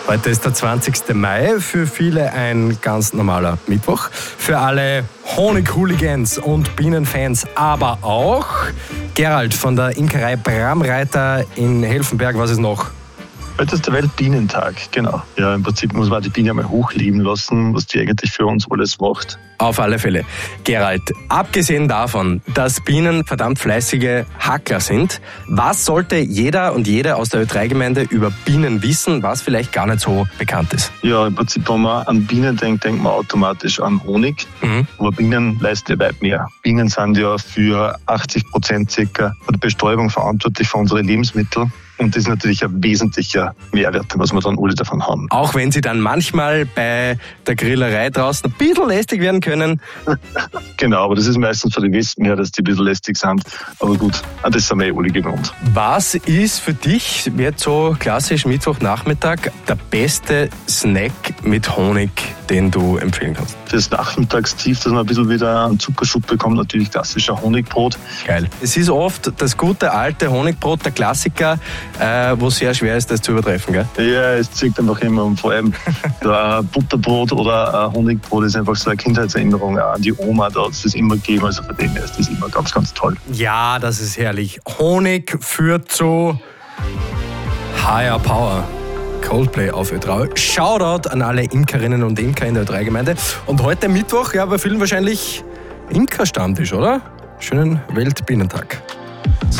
Heute ist der 20. Mai, für viele ein ganz normaler Mittwoch. Für alle Honig-Hooligans und Bienenfans, aber auch Gerald von der Imkerei Bramreiter in Helfenberg. Was ist noch? Heute ist der Weltbienentag, genau. Ja, im Prinzip muss man die Biene einmal hochleben lassen, was die eigentlich für uns alles macht. Auf alle Fälle. Gerald, abgesehen davon, dass Bienen verdammt fleißige Hackler sind, was sollte jeder und jede aus der Ö3-Gemeinde über Bienen wissen, was vielleicht gar nicht so bekannt ist? Ja, im Prinzip, wenn man an Bienen denkt, denkt man automatisch an Honig. Aber Bienen leisten ja weit mehr. Bienen sind ja für 80% circa von der Bestäubung verantwortlich für unsere Lebensmittel. Und das ist natürlich ein wesentlicher Mehrwert, was wir dann alle davon haben. Auch wenn sie dann manchmal bei der Grillerei draußen ein bisschen lästig werden können. Genau, aber das ist meistens von den Wespen her, dass die ein bisschen lästig sind. Aber gut, das sind wir alle gewohnt. Was ist für dich, jetzt so klassisch Mittwochnachmittag, der beste Snack mit Honig, den du empfehlen kannst? Das Nachmittagstief, dass man ein bisschen wieder einen Zuckerschub bekommt, natürlich klassischer Honigbrot. Geil. Es ist oft das gute alte Honigbrot, der Klassiker, wo es sehr schwer ist, das zu übertreffen, gell? Ja, es zieht einfach immer. Und vor allem ein Butterbrot oder ein Honigbrot ist einfach so eine Kindheitserinnerung an die Oma, da hat es das immer gegeben. Also von dem her ist das immer ganz, ganz toll. Ja, das ist herrlich. Honig führt zu Higher Power. Coldplay auf Ö3. Shoutout an alle Imkerinnen und Imker in der Ö3-Gemeinde. Und heute Mittwoch, ja, bei vielen wahrscheinlich Imkerstammtisch, oder? Schönen Weltbienentag.